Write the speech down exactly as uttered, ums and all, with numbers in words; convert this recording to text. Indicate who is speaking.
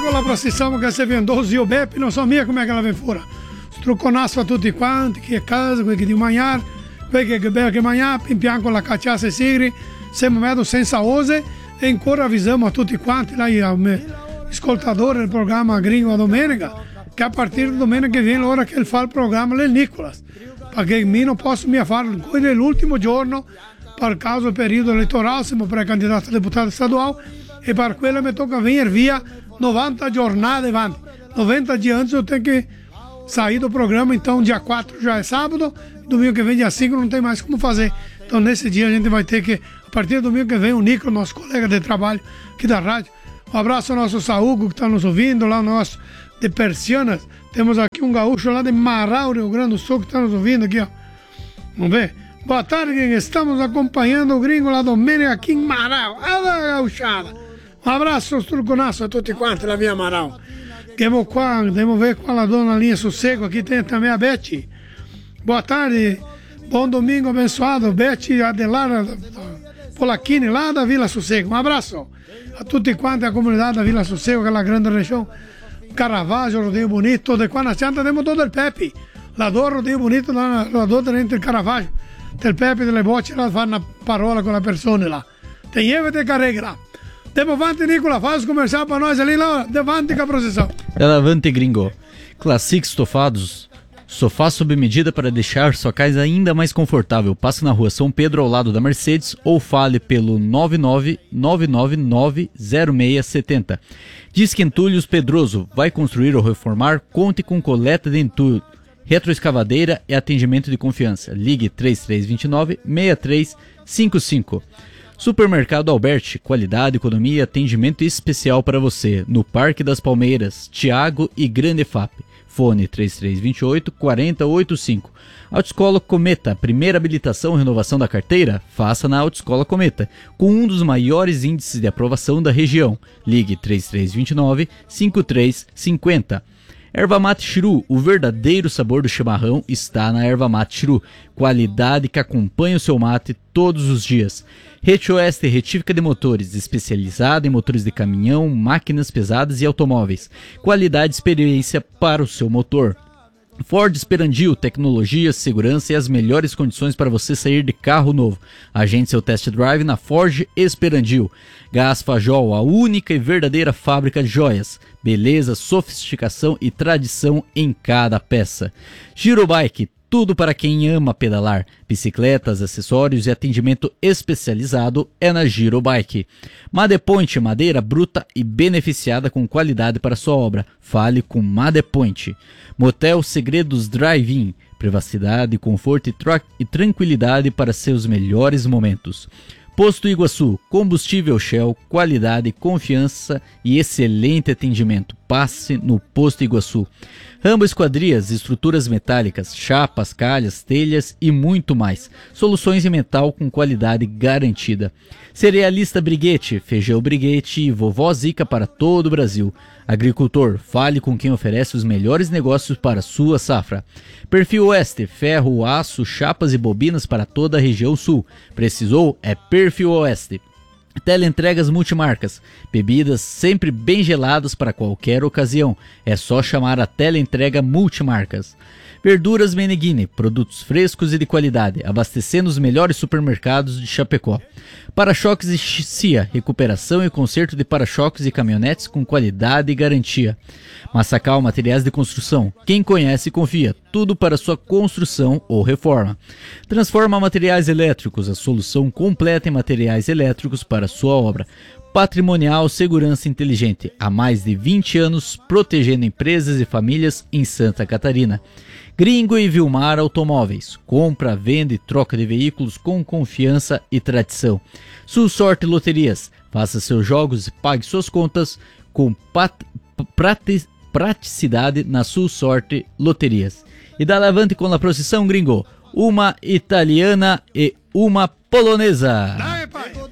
Speaker 1: con la procissão che si vien doze beppe, non so mia come che la vem fuori. Struconasso a tutti quanti, chi è a casa, quelli che di mangiare, quelli che beve che mangiare, in pian con la cacciassa e sigri, siamo messo senza ose e ancora avvisiamo a tutti quanti, là, ascoltatori del programma Gringo a Domenica, che a partire di domenica che viene l'ora che il fa il programma del Nicolas, perché io non posso mi fare l'ultimo giorno per causa del periodo elettorale, siamo precandidato a deputato staduale e per quello mi tocca venire via novanta giornate avanti, novanta dias antes eu tenho que sair do programa, então dia quatro já é sábado, domingo que vem dia cinco não tem mais como fazer, então nesse dia a gente vai ter que, a partir do domingo que vem o Nico, nosso colega de trabalho aqui da rádio, um abraço ao nosso Saúgo que está nos ouvindo, lá no nosso de Persianas, temos aqui um gaúcho lá de Marau, Rio Grande do Sul, que está nos ouvindo aqui, ó. Vamos ver. Boa tarde, estamos acompanhando o Gringo lá do Domenica aqui em Marau. Olha, gauchada. Um abraço, truconaço a tutti quanti lá via Marau. Temos qua, vamos ver qual a dona Linha Sossego, aqui tem também a Beth. Boa tarde, bom domingo abençoado, Beth Adelara Polacchini lá da Vila Sossego. Um abraço a tutti quanti a comunidade da Vila Sossego, aquela grande região. Caravaggio, Rodeio Bonito, de qua na Cianta temos todo il Pepe, là do Rodeio Bonito, là, là do dentro il Caravaggio, del Pepe delle bocce, là fanno una parola con la persona là, te lleva e te carrega lá. Temo avanti Nicola, faz comercial para nós ali lá, devante com a procissão.
Speaker 2: Avante Gringo, Classic Estofados, sofá sob medida para deixar sua casa ainda mais confortável. Passe na rua São Pedro ao lado da Mercedes ou fale pelo nove nove nove nove nove zero seis sete zero. Disque Entulhos Pedroso, vai construir ou reformar? Conte com coleta de entulho, retroescavadeira e atendimento de confiança. Ligue três três dois nove seis três cinco cinco. Supermercado Alberti, qualidade, economia e atendimento especial para você. No Parque das Palmeiras, Tiago e Grande F A P. Fone três três dois oito quatro zero oito cinco. Autoescola Cometa, primeira habilitação e renovação da carteira? Faça na Autoescola Cometa, com um dos maiores índices de aprovação da região. Ligue três três dois nove cinco três cinco zero. Erva Mate Chiru, o verdadeiro sabor do chimarrão está na Erva Mate Chiru. Qualidade que acompanha o seu mate todos os dias. Rete Oeste Retífica de Motores, especializada em motores de caminhão, máquinas pesadas e automóveis. Qualidade e experiência para o seu motor. Ford Esperandio, tecnologia, segurança e as melhores condições para você sair de carro novo. Agende seu test drive na Ford Esperandio. Gás Fajol, a única e verdadeira fábrica de joias. Beleza, sofisticação e tradição em cada peça. Girobike, tudo para quem ama pedalar. Bicicletas, acessórios e atendimento especializado é na Girobike. Madepoint, madeira bruta e beneficiada com qualidade para sua obra. Fale com Madepoint. Motel Segredos Drive-In, privacidade, conforto e, tra- e tranquilidade para seus melhores momentos. Posto Iguaçu, combustível Shell, qualidade, confiança e excelente atendimento. Passe no Posto Iguaçu. Rambo Esquadrias, estruturas metálicas, chapas, calhas, telhas e muito mais. Soluções em metal com qualidade garantida. Cerealista Briguete, feijão Briguete e vovó Zica para todo o Brasil. Agricultor, fale com quem oferece os melhores negócios para sua safra. Perfil Oeste, ferro, aço, chapas e bobinas para toda a região sul. Precisou? É Perfil Oeste. Teleentregas multimarcas, bebidas sempre bem geladas para qualquer ocasião. É só chamar a Teleentrega Multimarcas. Verduras Meneghini, produtos frescos e de qualidade, abastecendo os melhores supermercados de Chapecó. Para-choques e C I A, recuperação e conserto de para-choques e caminhonetes com qualidade e garantia. Massacal Materiais de Construção, quem conhece confia, tudo para sua construção ou reforma. Transforma Materiais Elétricos, a solução completa em materiais elétricos para sua obra. Patrimonial Segurança Inteligente, há mais de vinte anos protegendo empresas e famílias em Santa Catarina. Gringo e Vilmar Automóveis, compra, venda e troca de veículos com confiança e tradição. Sul Sorte Loterias, faça seus jogos e pague suas contas com pat- prati- praticidade na Sul Sorte Loterias. E da Levante com a procissão Gringo, uma italiana e uma polonesa.